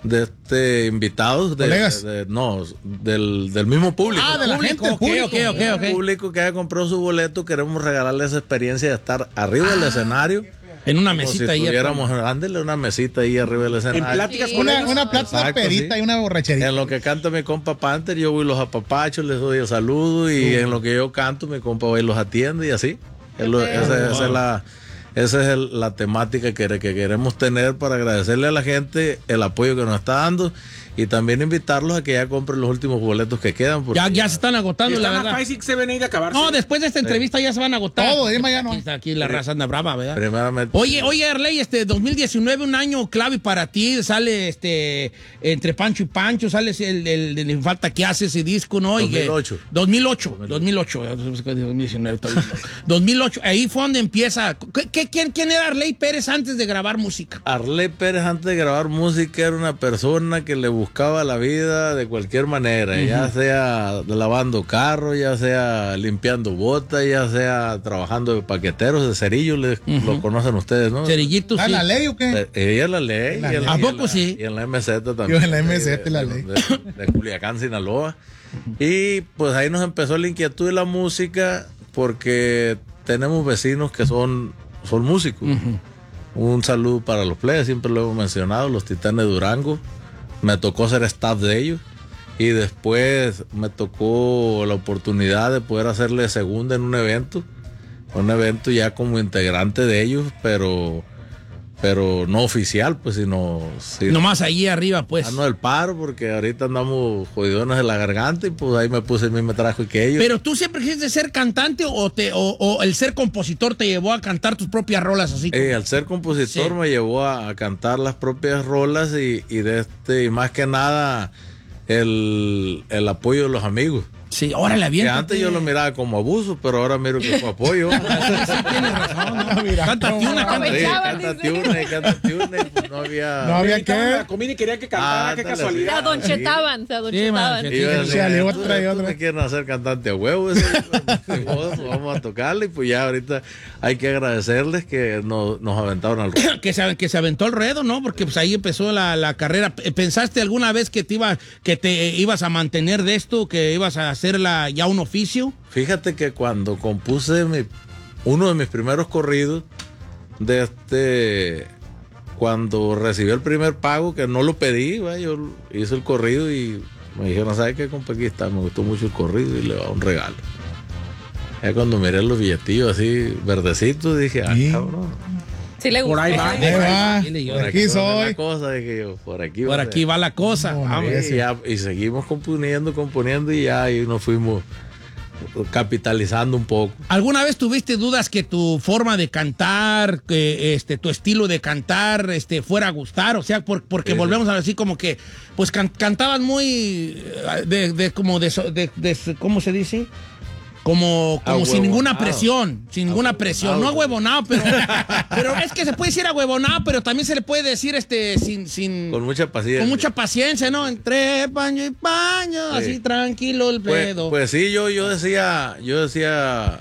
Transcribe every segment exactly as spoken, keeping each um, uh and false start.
de este invitados de, ¿Colegas? de- de- no del, del mismo público. Ah, de la gente, el público. ok, ok, ok. El público que haya comprado su boleto, queremos regalarle esa experiencia de estar arriba del escenario. En una Como si mesita ahí. estuviéramos, ándele una mesita ahí arriba del En escenario. pláticas con Una, ellos. una plata Exacto, pedita sí. y una borracherita. En lo que canta mi compa Panther, yo voy y los apapachos, les doy el saludo, y en lo que yo canto, mi compa va y los atiende y así. Es lo- esa, esa es la, esa es el- la temática que, que queremos tener para agradecerle a la gente el apoyo que nos está dando y también invitarlos a que ya compren los últimos boletos que quedan. porque- Ya, ya se están agotando, la Están a verdad. Faisic, se ven ahí de acabarse. No, después de esta entrevista ya se van a agotar. Todo, Irma, ya no Aquí, hay. está- aquí la raza anda brava, ¿verdad? Primeramente. Oye, oye, Arley, este dos mil diecinueve, un año clave para ti. Sale este entre Pancho y Pancho, sale el, el, el, falta que hace ese disco, ¿no? Y que- dos mil ocho. dos mil ocho. dos mil ocho. dos mil diecinueve, todavía no. dos mil ocho. Ahí fue donde empieza. ¿Qué, qué- quién, ¿Quién era Arley Pérez antes de grabar música? Arley Pérez antes de grabar música era una persona que le buscaba la vida de cualquier manera, ya sea lavando carros, ya sea limpiando botas, ya sea trabajando de paqueteros, de cerillos, les- lo conocen ustedes, ¿no? Cerillito, ¿Ah, sí. la ley o qué? Eh, Ella es la ley. La y en ley. ¿A y en poco la- sí? Y en la M Z también. Yo en la M Z de- la de- ley. De, de Culiacán, Sinaloa. Y pues ahí nos empezó la inquietud de la música porque tenemos vecinos que son, son músicos. Un saludo para los players, siempre lo hemos mencionado, los Titanes de Durango. Me tocó ser staff de ellos. Y después me tocó la oportunidad de poder hacerle segunda en un evento. Un evento ya como integrante de ellos, pero pero no oficial, pues, sino... sino Nomás ahí arriba, pues. Ah, no el paro, porque ahorita andamos jodidones de la garganta y pues ahí me puse el mismo trabajo que ellos. Pero tú siempre quisiste ser cantante o, te, o, o el ser compositor te llevó a cantar tus propias rolas así. como- Eh, al ser compositor Sí. me llevó a, a cantar las propias rolas y, y de este y más que nada el, el apoyo de los amigos. Sí, órale, bien. Que antes yo lo miraba como abuso, pero ahora miro que fue apoyo. Sí, tienes razón. ¿no? Mira, Cántate una, Sí, cántate. Aprovechaban, cántate dice. una y cántate una y pues no había... No había Invitaban a que... la comida y quería que cantara, Ah, qué ándale, Se casualidad. adonchetaban, se Sí, adonchetaban. man, Y yo Sí, decía, sí, "Tú- otra y tú otra". me quieren hacer cantante a huevo, ese, ni modo, pues vamos a tocarle y pues ya ahorita hay que agradecerles que nos, nos aventaron al ruedo. Que se, que se aventó el ruedo, ¿no? Porque pues ahí empezó la, la carrera. ¿Pensaste alguna vez que te, iba, que te ibas a mantener de esto, que ibas a hacerla ya un oficio? Fíjate que cuando compuse mi, uno de mis primeros corridos, de este, cuando recibí el primer pago, que no lo pedí, ¿va? Yo hice el corrido y me dijeron, ¿sabes qué, compa? Aquí está, me gustó mucho el corrido y le va un regalo. Ya cuando miré los billetillos así verdecitos, dije, ah, Sí. cabrón. Sí le Por ahí gustó. va. Ahí va, Dile yo. por aquí va a ver soy. la cosa, dije yo, por aquí Por va a aquí ser. va la cosa. No, Vamos. hombre. Y, ya- y seguimos componiendo, componiendo y ya ahí nos fuimos capitalizando un poco. ¿Alguna vez tuviste dudas que tu forma de cantar, que este tu estilo de cantar este fuera a gustar? O sea, por- porque Sí, volvemos a ver así como que pues can- cantaban muy eh, de, de- como de, so- de- de- ¿cómo se dice? Como, como sin ninguna Ahuevonado. presión, sin ninguna presión. No ahuevonado, pero, pero es que se puede decir ahuevonado, pero también se le puede decir este sin, sin Con mucha paciencia. con mucha paciencia, ¿no? Entre paño y paño, Sí. así tranquilo el Pues, pedo. pues sí, yo, yo decía, yo decía,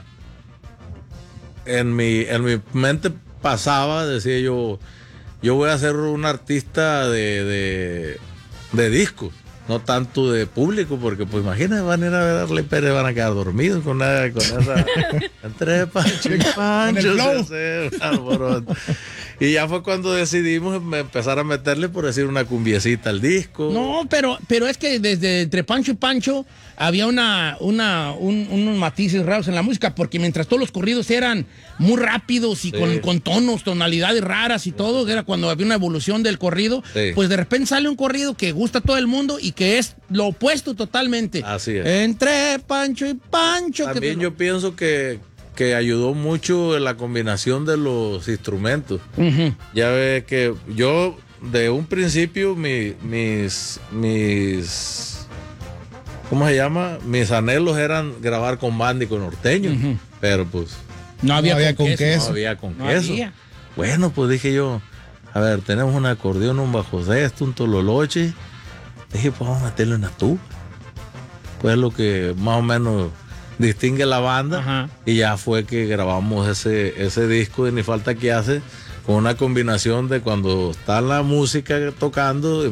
en mi, en mi mente pasaba, decía yo, yo voy a ser un artista de, de, de discos, no tanto de público, porque pues imagínate, van a ir a ver a Arley Pérez, van a quedar dormidos con, nada, con esa, entre Pancho y Pancho, flow. se hace un alboroto. Y ya fue cuando decidimos em- empezar a meterle, por decir, una cumbiecita al disco. No, pero, pero es que desde entre Pancho y Pancho había una, una, un- unos matices raros en la música, porque mientras todos los corridos eran muy rápidos y Sí. con, con tonos, tonalidades raras y todo, que era cuando había una evolución del corrido, Sí. pues de repente sale un corrido que gusta a todo el mundo y que es lo opuesto totalmente. Así es. Entre Pancho y Pancho. que También te- yo pienso que, que ayudó mucho en la combinación de los instrumentos. Ujú. Ya ve que yo de un principio mi- mis mis ¿cómo se llama? Mis anhelos eran grabar con banda y con norteño, Ujú. pero pues No había, No había con con queso. no había con No queso. había. Bueno, pues dije yo, a ver, tenemos un acordeón, un bajo sexto, un tololoche. Dije, pues vamos a meterle una tuba. Pues lo que más o menos distingue la banda. Ajá. Y ya fue que grabamos ese, ese disco de Ni Falta Que Hace con una combinación de cuando está la música tocando